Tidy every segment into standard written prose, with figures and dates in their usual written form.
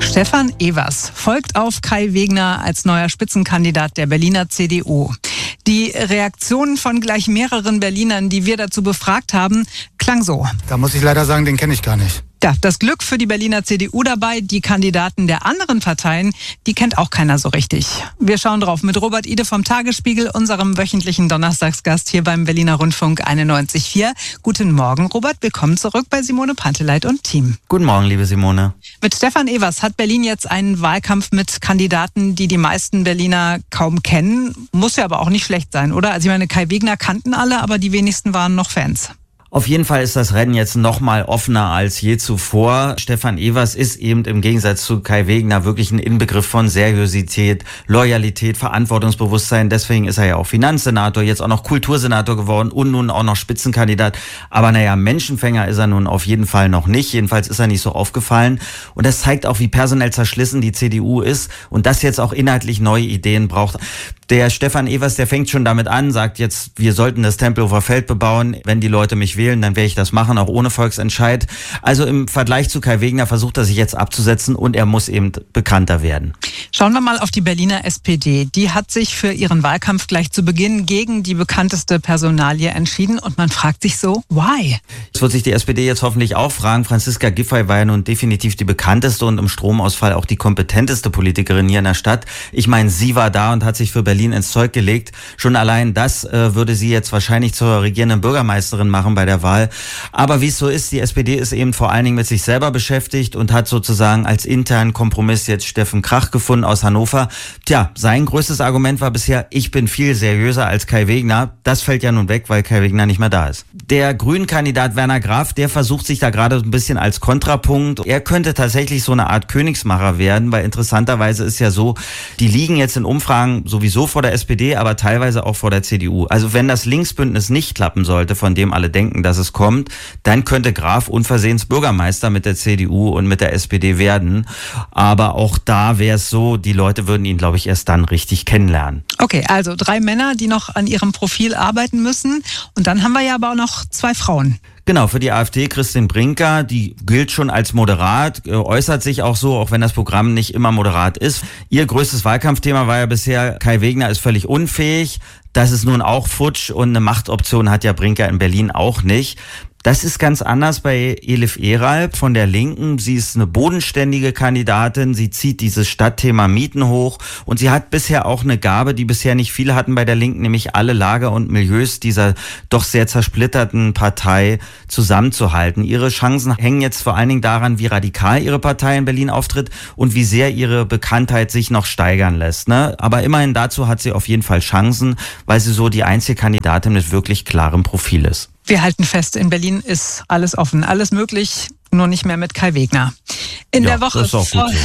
Stefan Evers folgt auf Kai Wegner als neuer Spitzenkandidat der Berliner CDU. Die Reaktionen von gleich mehreren Berlinern, die wir dazu befragt haben, klang so. Da muss ich leider sagen, den kenne ich gar nicht. Ja, das Glück für die Berliner CDU dabei, die Kandidaten der anderen Parteien, die kennt auch keiner so richtig. Wir schauen drauf mit Robert Ide vom Tagesspiegel, unserem wöchentlichen Donnerstagsgast hier beim Berliner Rundfunk 91.4. Guten Morgen, Robert. Willkommen zurück bei Simone Panteleit und Team. Guten Morgen, liebe Simone. Mit Stefan Evers hat Berlin jetzt einen Wahlkampf mit Kandidaten, die die meisten Berliner kaum kennen. Muss ja aber auch nicht schlecht sein, oder? Also ich meine, Kai Wegner kannten alle, aber die wenigsten waren noch Fans. Auf jeden Fall ist das Rennen jetzt noch mal offener als je zuvor. Stefan Evers ist eben im Gegensatz zu Kai Wegner wirklich ein Inbegriff von Seriosität, Loyalität, Verantwortungsbewusstsein. Deswegen ist er ja auch Finanzsenator, jetzt auch noch Kultursenator geworden und nun auch noch Spitzenkandidat. Aber naja, Menschenfänger ist er nun auf jeden Fall noch nicht. Jedenfalls ist er nicht so aufgefallen. Und das zeigt auch, wie personell zerschlissen die CDU ist und dass jetzt auch inhaltlich neue Ideen braucht. Der Stefan Evers, der fängt schon damit an, sagt jetzt, wir sollten das Tempelhofer Feld bebauen. Wenn die Leute mich wählen, dann werde ich das machen, auch ohne Volksentscheid. Also im Vergleich zu Kai Wegner versucht er sich jetzt abzusetzen und er muss eben bekannter werden. Schauen wir mal auf die Berliner SPD. Die hat sich für ihren Wahlkampf gleich zu Beginn gegen die bekannteste Personalie entschieden und man fragt sich so, why? Das wird sich die SPD jetzt hoffentlich auch fragen. Franziska Giffey war ja nun definitiv die bekannteste und im Stromausfall auch die kompetenteste Politikerin hier in der Stadt. Ich meine, sie war da und hat sich für Berlin ins Zeug gelegt. Schon allein das würde sie jetzt wahrscheinlich zur regierenden Bürgermeisterin machen bei der Wahl. Aber wie es so ist, die SPD ist eben vor allen Dingen mit sich selber beschäftigt und hat sozusagen als internen Kompromiss jetzt Steffen Krach gefunden aus Hannover. Tja, sein größtes Argument war bisher, ich bin viel seriöser als Kai Wegner. Das fällt ja nun weg, weil Kai Wegner nicht mehr da ist. Der Grünen-Kandidat Werner Graf, der versucht sich da gerade ein bisschen als Kontrapunkt. Er könnte tatsächlich so eine Art Königsmacher werden, weil interessanterweise ist ja so, die liegen jetzt in Umfragen sowieso vor der SPD, aber teilweise auch vor der CDU. Also wenn das Linksbündnis nicht klappen sollte, von dem alle denken, dass es kommt, dann könnte Graf unversehens Bürgermeister mit der CDU und mit der SPD werden. Aber auch da wäre es so, die Leute würden ihn, glaube ich, erst dann richtig kennenlernen. Okay, also 3 Männer, die noch an ihrem Profil arbeiten müssen. Und dann haben wir ja aber auch noch 2 Frauen. Genau, für die AfD Christine Brinker, die gilt schon als moderat, äußert sich auch so, auch wenn das Programm nicht immer moderat ist. Ihr größtes Wahlkampfthema war ja bisher, Kai Wegner ist völlig unfähig. Das ist nun auch futsch und eine Machtoption hat ja Brinker in Berlin auch nicht. Das ist ganz anders bei Elif Eralp von der Linken. Sie ist eine bodenständige Kandidatin. Sie zieht dieses Stadtthema Mieten hoch. Und sie hat bisher auch eine Gabe, die bisher nicht viele hatten bei der Linken, nämlich alle Lager und Milieus dieser doch sehr zersplitterten Partei zusammenzuhalten. Ihre Chancen hängen jetzt vor allen Dingen daran, wie radikal ihre Partei in Berlin auftritt und wie sehr ihre Bekanntheit sich noch steigern lässt. Aber immerhin dazu hat sie auf jeden Fall Chancen, weil sie so die einzige Kandidatin mit wirklich klarem Profil ist. Wir halten fest, in Berlin ist alles offen, alles möglich, nur nicht mehr mit Kai Wegner. In der Woche vor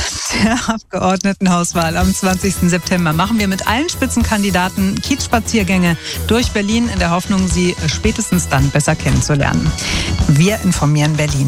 der Abgeordnetenhauswahl am 20. September machen wir mit allen Spitzenkandidaten Kiezspaziergänge durch Berlin in der Hoffnung, sie spätestens dann besser kennenzulernen. Wir informieren Berlin.